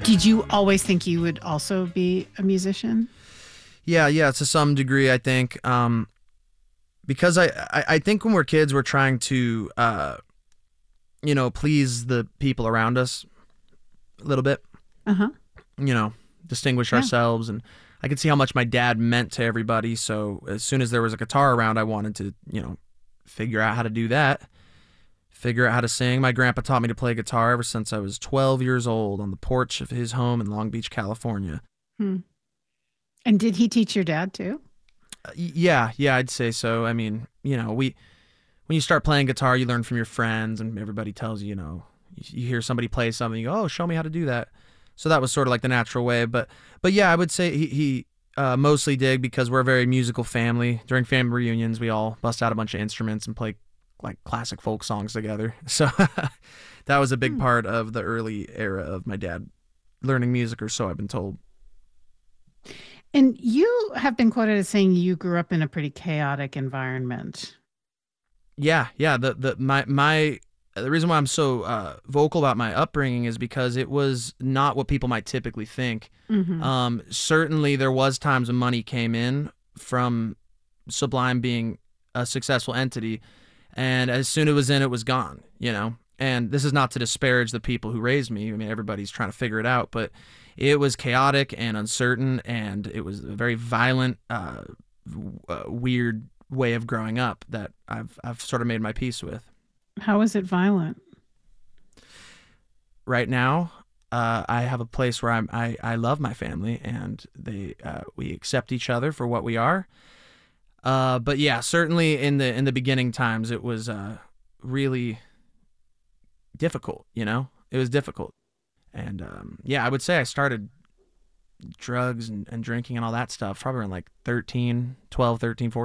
Did you always think you would also be a musician? Yeah, to some degree, I think. Because I think when we're kids, we're trying to, please the people around us a little bit, Uh-huh. you know, distinguish Yeah. ourselves. And I could see how much my dad meant to everybody. So as soon as there was a guitar around, I wanted to, figure out how to do that, figure out how to sing. My grandpa taught me to play guitar ever since I was 12 years old on the porch of his home in Long Beach, California. Hmm. And did he teach your dad too? Yeah, I'd say so. I mean, when you start playing guitar, you learn from your friends, and everybody tells you, you hear somebody play something, you go, oh, show me how to do that. So that was sort of like the natural way. But yeah, I would say he mostly did, because we're a very musical family. During family reunions, we all bust out a bunch of instruments and play like classic folk songs together. So that was a big part of the early era of my dad learning music, or so I've been told. And you have been quoted as saying you grew up in a pretty chaotic environment. Yeah. The reason why I'm so vocal about my upbringing is because it was not what people might typically think. Hmm. Certainly, there was times when money came in from Sublime being a successful entity, and as soon as it was in, it was gone. And this is not to disparage the people who raised me. I mean, everybody's trying to figure it out, but it was chaotic and uncertain, and it was a very violent, weird way of growing up that I've sort of made my peace with. How is it violent? Right now, I have a place where I love my family, and we accept each other for what we are. But yeah, certainly in the beginning times, it was really difficult. It was difficult, and yeah, I would say I started drugs and drinking and all that stuff probably around like 13, 12, 13, 14.